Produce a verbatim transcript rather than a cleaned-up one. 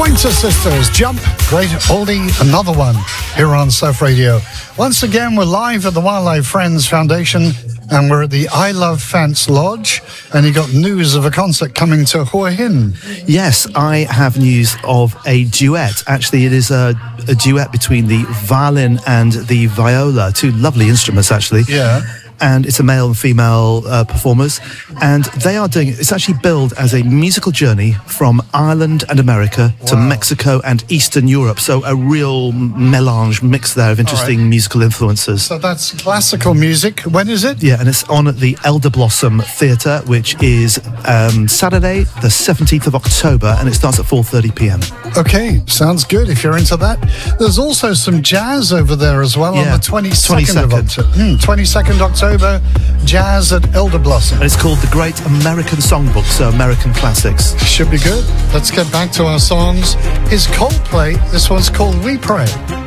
Pointer Sisters, Jump, great oldie, another one here on Surf Radio. Once again, we're live at the Wildlife Friends Foundation, and we're at the I Love Fence Lodge, and you got news of a concert coming to Hua Hin. Yes, I have news of a duet. Actually, it is a, a duet between the violin and the viola, two lovely instruments, actually. Yeah. And it's a male and female uh, performers, and they are doing it's actually billed as a musical journey from Ireland and America to Wow. Mexico and Eastern Europe. So a real melange mix there of interesting right. musical influences. So that's classical music. When is it? Yeah, and it's on at the Elder Blossom Theatre, which is um, Saturday, the seventeenth of October, and it starts at four thirty p m. Okay, sounds good if you're into that. There's also some jazz over there as well Yeah, on the twenty-second, twenty-second. of October. Mm, twenty-second October, jazz at Elder Blossom. And it's called The Great American Songbook, so American classics. Should be good. Let's get back to our songs. Is Coldplay. This one's called We Pray.